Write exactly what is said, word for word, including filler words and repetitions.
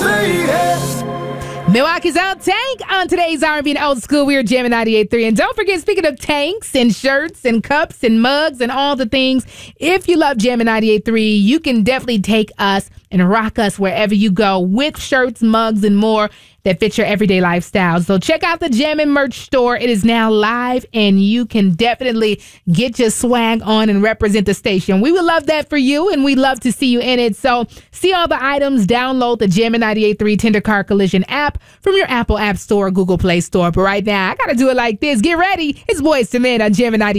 say yeah. Milwaukee's own Tank on today's R and B and Old School. We are jamming ninety-eight point three. And don't forget, speaking of tanks and shirts and cups and mugs and all the things, if you love jamming ninety-eight point three, you can definitely take us and rock us wherever you go with shirts, mugs, and more that fit your everyday lifestyle. So check out the Jammin' merch store. It is now live, and you can definitely get your swag on and represent the station. We would love that for you, and we'd love to see you in it. So see all the items. Download the Jammin' ninety-eight point three Tender Car Collision app from your Apple App Store or Google Play Store. But right now, I got to do it like this. Get ready. It's Boyz two Men on Jammin' ninety-eight point three.